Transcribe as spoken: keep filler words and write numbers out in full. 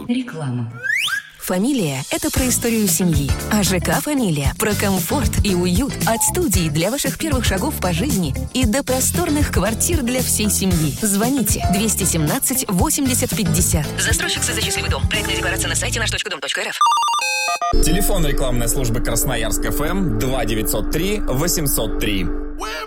Реклама. «Фамилия» — это про историю семьи, а ЖК «Фамилия» — про комфорт и уют. От студии для ваших первых шагов по жизни и до просторных квартир для всей семьи. Звоните двести семнадцать восемьдесят пятьдесят. Застройщик за счастливый дом. Проектная декларация на сайте наш точка дом точка эр эф. Телефон рекламной службы Красноярск ФМ два девятьсот три восемьсот три.